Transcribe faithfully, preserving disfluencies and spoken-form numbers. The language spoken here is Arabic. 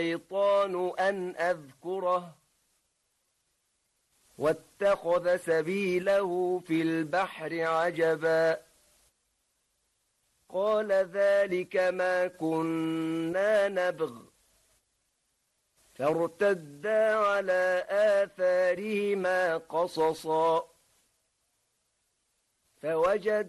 الشيطان أن أذكره واتخذ سبيله في البحر عجبا قال ذلك ما كنا نبغ فارتدا على آثارهما قصصا فوجدا